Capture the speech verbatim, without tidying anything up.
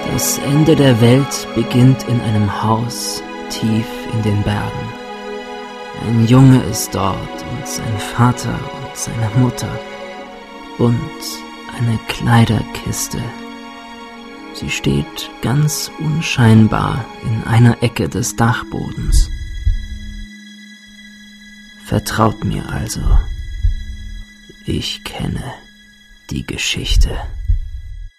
Das Ende der Welt beginnt in einem Haus tief in den Bergen. Ein Junge ist dort und sein Vater und seine Mutter und eine Kleiderkiste. Sie steht ganz unscheinbar in einer Ecke des Dachbodens. Vertraut mir also, ich kenne die Geschichte.